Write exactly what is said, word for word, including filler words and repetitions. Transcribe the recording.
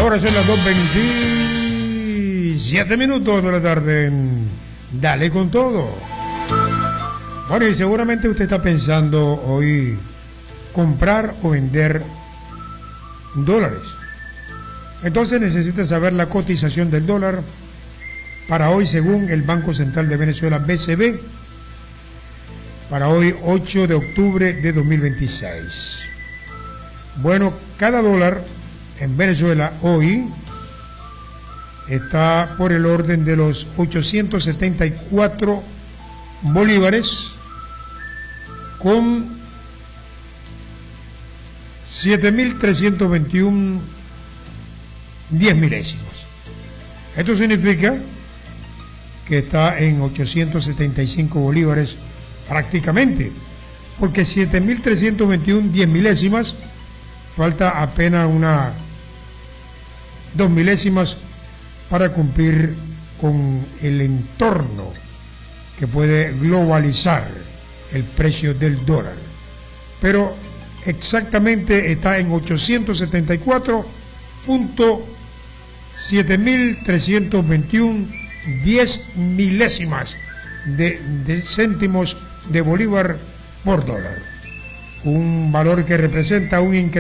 Ahora son las dos veintisiete minutos de la tarde. Dale con todo. Bueno, y seguramente usted está pensando hoy comprar o vender dólares. Entonces necesita saber la cotización del dólar para hoy según el Banco Central de Venezuela, B C B, para hoy ocho de octubre de dos mil veintiséis. Bueno, cada dólar en Venezuela hoy está por el orden de los ochocientos setenta y cuatro bolívares con siete mil trescientos veintiuno diez milésimas. Esto significa que está en ochocientos setenta y cinco bolívares prácticamente, porque siete mil trescientos veintiuno diez milésimas, falta apenas una dos milésimas para cumplir con el entorno que puede globalizar el precio del dólar, pero exactamente está en ochocientos setenta y cuatro punto siete mil trescientos veintiuno diez milésimas de, de céntimos de bolívar por dólar, un valor que representa un incremento